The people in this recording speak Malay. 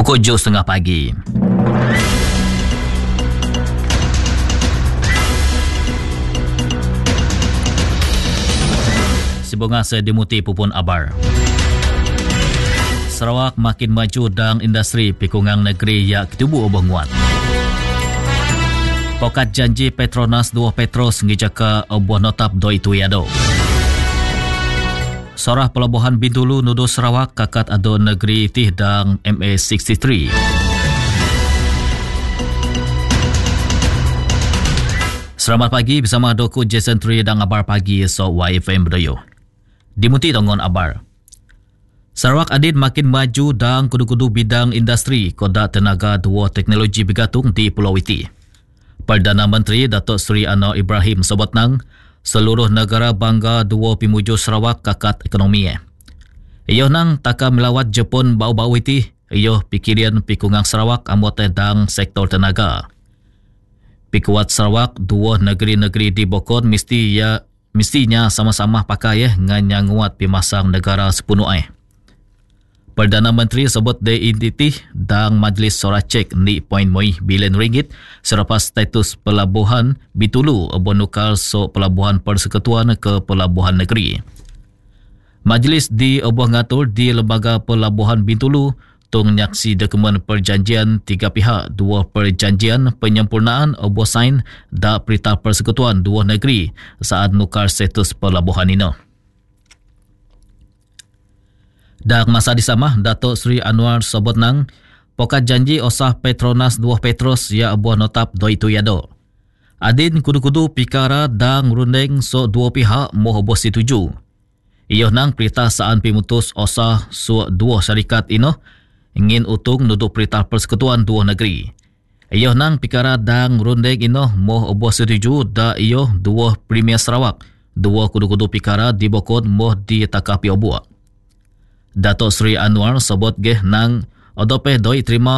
Pukul 7.30 pagi. Sibunga sedimuti pupun abar. Sarawak makin maju dalam industri pikungang negeri yang ketubuh obong nguat. Pokat janji Petronas 2 Petros ngijaka obuh notap doi tu yado. Sorah Pelabuhan Bintulu nuduh Sarawak kakat ado negeri tih dang MA63. Selamat pagi bersama Doku Jason Tri dan abar pagi so YFM Bedoyo. Dimuti tongon abar. Sarawak adit makin maju dan kudu-kudu bidang industri kodak tenaga dua teknologi bergantung di Pulau Witi. Perdana Menteri Datuk Seri Anwar Ibrahim sebut nang seluruh negara bangga dua pimuju Sarawak kakat ekonomi. Iyo nang taka melawat Jepun bau-bau Witi, iyo pikiran pikungang Sarawak amot dang sektor tenaga. Pikuat Sarawak dua negeri-negeri di Bokon mestinya sama-sama pakai ngan nguat pimasang negara sepenuh. Perdana Menteri sebut DIDT dan Majlis Soracek ni .1 bilion ringgit selepas status pelabuhan Bintulu bonukal so pelabuhan persekutuan ke pelabuhan negeri. Majlis di obuh ngatur di Lembaga Pelabuhan Bintulu tung nyaksi dokumen perjanjian tiga pihak dua perjanjian penyempurnaan obuh sain da perintah persekutuan dua negeri saat nukar status pelabuhan ini. Dan masa disamah, Datuk Seri Anwar sebut nang pokat janji osah Petronas 2 Petros ya abuah notap doi tu yado. Adin kudu-kudu pikara dan rundeng so dua pihak moh obuh setuju. Iyo nang perintah saan pimutus osah so dua syarikat ino ingin utung nuduh perintah persekutuan dua negeri. Iyo nang pikara dan rundeng ino moh obuh setuju da iyo dua Premier Sarawak. Dua kudu-kudu pikara di Bokon moh ditakapi obuah. Datuk Seri Anwar sebut geh nang odopeh doi terima